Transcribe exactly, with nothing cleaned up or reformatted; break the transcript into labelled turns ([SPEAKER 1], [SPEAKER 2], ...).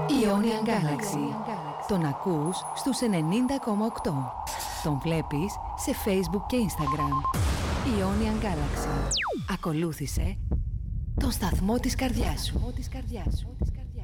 [SPEAKER 1] Ionian Galaxy. Τον ακούς στους ενενήντα κόμμα οκτώ. Τον βλέπεις σε Facebook και Instagram. Ionian Galaxy. Ακολούθησε τον σταθμό της καρδιάς σου.